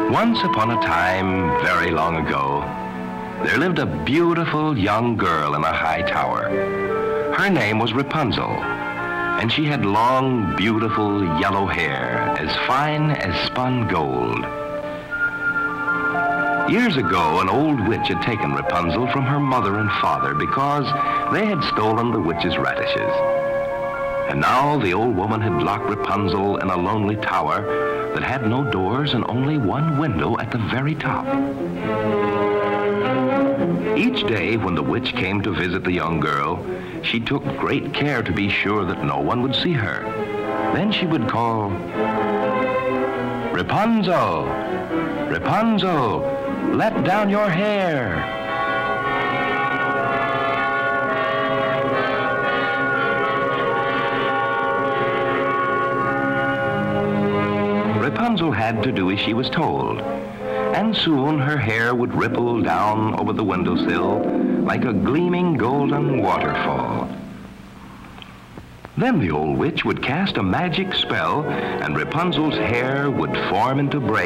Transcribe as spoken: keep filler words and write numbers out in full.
Once upon a time, very long ago, there lived a beautiful young girl in a high tower. Her name was Rapunzel, and she had long, beautiful yellow hair, as fine as spun gold. Years ago, an old witch had taken Rapunzel from her mother and father because they had stolen the witch's radishes. And now the old woman had locked Rapunzel in a lonely tower that had no doors and only one window at the very top. Each day when the witch came to visit the young girl, she took great care to be sure that no one would see her. Then she would call, "Rapunzel! Rapunzel! Let down your hair!" Rapunzel had to do as she was told, and soon her hair would ripple down over the windowsill like a gleaming golden waterfall. Then the old witch would cast a magic spell, and Rapunzel's hair would form into braids.